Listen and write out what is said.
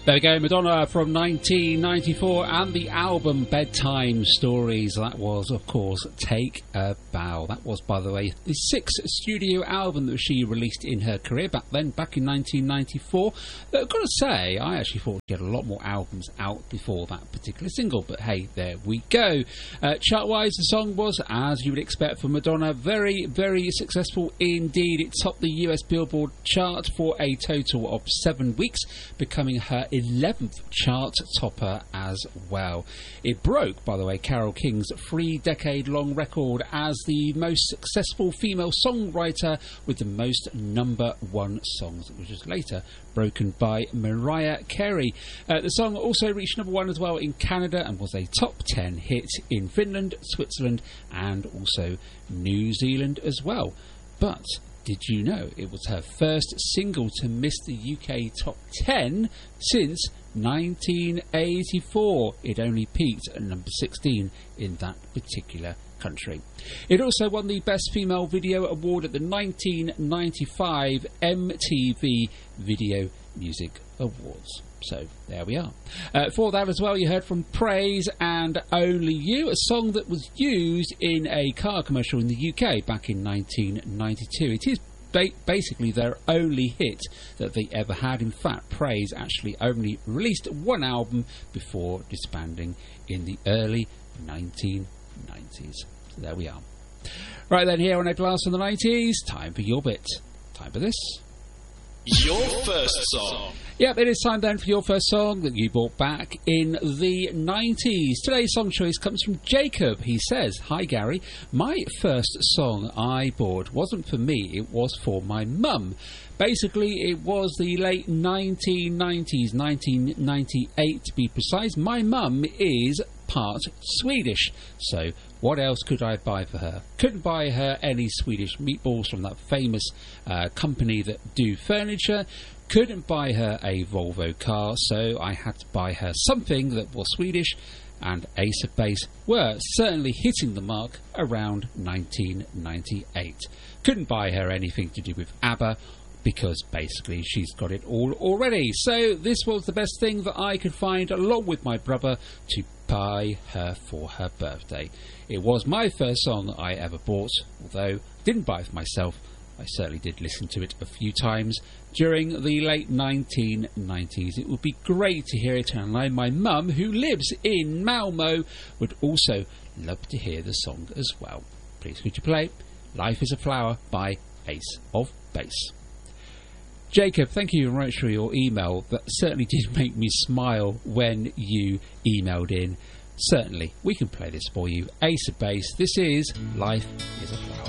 There we go, Madonna from 1994 and the album Bedtime Stories. That was, of course, Take a Bow. That was, by the way, the sixth studio album that she released in her career back in 1994. I've got to say, I actually thought she had a lot more albums out before that particular single, but hey, there we go. Chart-wise, the song was, as you would expect from Madonna, very, very successful indeed. It topped the US Billboard chart for a total of 7 weeks, becoming her 11th chart topper as well. It broke, by the way, Carole King's 3-decade-long record as the most successful female songwriter with the most #1 songs, which was later broken by Mariah Carey. The song also reached #1 as well in Canada and was a top 10 hit in Finland, Switzerland and also New Zealand as well. But did you know it was her first single to miss the UK top 10 since 1984? It only peaked at number 16 in that particular country. It also won the Best Female Video Award at the 1995 MTV Video Music Awards. So there we are. For that as well, you heard from Praise and Only You, a song that was used in a car commercial in the UK back in 1992. It is basically their only hit that they ever had. In fact, Praise actually only released one album before disbanding in the early 1990s. So there we are. Right then, here on A Glass of the 90s, time for your bit. Time for this. Your first song. Yep, it is time then for your first song that you bought back in the 90s. Today's song choice comes from Jacob. He says, "Hi Gary, my first song I bought wasn't for me, it was for my mum. Basically, it was the late 1990s, 1998 to be precise. My mum is part Swedish, so what else could I buy for her? Couldn't buy her any Swedish meatballs from that famous company that do furniture. Couldn't buy her a Volvo car, so I had to buy her something that was Swedish, and Ace of Base were certainly hitting the mark around 1998. Couldn't buy her anything to do with ABBA, because basically she's got it all already. So this was the best thing that I could find, along with my brother, to buy her for her birthday. It was my first song that I ever bought, although I didn't buy it for myself. I certainly did listen to it a few times during the late 1990s. It would be great to hear it, and my mum, who lives in Malmo, would also love to hear the song as well. Please could you play Life is a Flower by Ace of Base. Jacob, thank you very much for your email. That certainly did make me smile when you emailed in. Certainly, we can play this for you. Ace of Base, this is Life is a Flower.